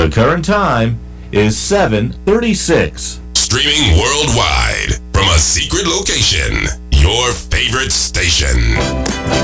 The current time is 7:36. Streaming worldwide from a secret location. Your favorite station.